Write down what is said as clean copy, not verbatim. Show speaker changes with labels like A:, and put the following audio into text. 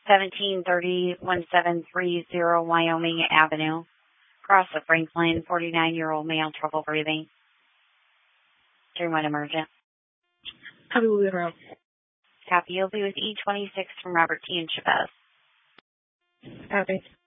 A: 1730-1730 Wyoming Avenue. Cross of Franklin, 49-year-old male, trouble breathing. 3-1 emergent.
B: Copy, will be around.
A: Copy, you'll be with E26 from Robert T. and Chavez.
B: Copy.